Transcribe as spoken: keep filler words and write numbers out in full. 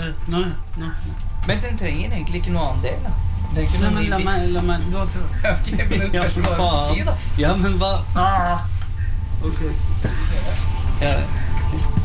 Nå, nå. Men den trenger egentlig ikke noe annen del, da. Den trenger ikke Nei, noe men ny la bit. meg, la meg, du har prøvd. Ok, men det Ja, spørs hva jeg skal si, da. Ja, men hva? Ah. Ok. Ja,